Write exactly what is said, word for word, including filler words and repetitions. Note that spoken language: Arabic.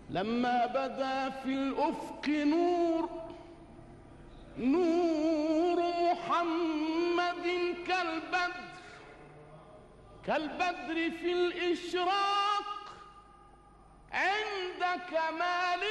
لما بدا في الأفق نور نور محمد كالبدر كالبدر في الإشراق عند كمال